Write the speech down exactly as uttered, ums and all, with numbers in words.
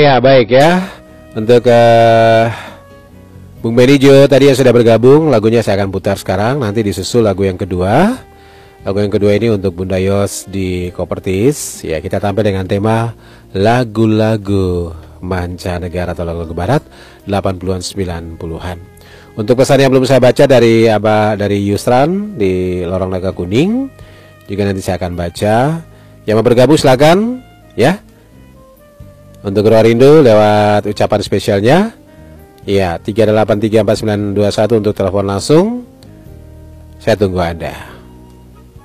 Ya baik ya. Untuk uh, Bung Benijo tadi yang sudah bergabung, lagunya saya akan putar sekarang. Nanti disusul lagu yang kedua. Lagu yang kedua ini untuk Bunda Yos di Kopertis. Ya, kita tampil dengan tema lagu-lagu mancanegara atau lagu barat delapan puluhan sembilan puluhan. Untuk pesan yang belum saya baca dari Abah dari Yusran di Lorong Naga Kuning, juga nanti saya akan baca. Yang mau bergabung silakan ya. Untuk Roa Rindu lewat ucapan spesialnya. Ya, tiga delapan tiga empat sembilan dua satu untuk telepon langsung. Saya tunggu Anda.